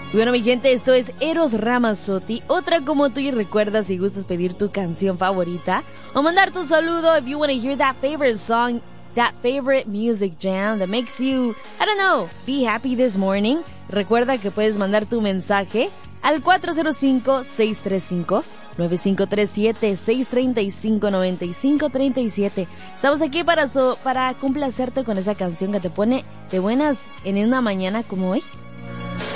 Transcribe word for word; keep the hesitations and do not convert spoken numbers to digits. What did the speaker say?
Bueno, mi gente, esto es Eros Ramazzotti, otra como tú. Y recuerda, si gustas pedir tu canción favorita o mandar tu saludo, if you want to hear that favorite song, that favorite music jam that makes you, I don't know, be happy this morning, recuerda que puedes mandar tu mensaje al cuatro cero cinco, seis tres cinco, nueve cinco tres siete, seis tres cinco, nueve cinco tres siete. Estamos aquí para, so, para complacerte con esa canción que te pone de buenas en una mañana como hoy.